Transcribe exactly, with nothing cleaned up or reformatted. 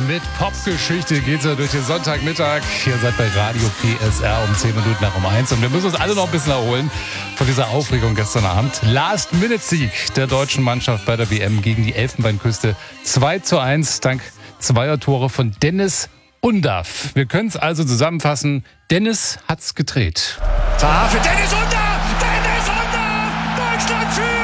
mit Popgeschichte geht's ja durch den Sonntagmittag. Ihr seid bei Radio P S R um zehn Minuten nach um eins. Und wir müssen uns alle noch ein bisschen erholen von dieser Aufregung gestern Abend. Last-Minute-Sieg der deutschen Mannschaft bei der W M gegen die Elfenbeinküste. zwei zu eins dank zweier Tore von Dennis Undaff. Wir können es also zusammenfassen. Dennis hat's gedreht. Tar für Dennis Undaff! Dennis Undaff! Deutschland führt!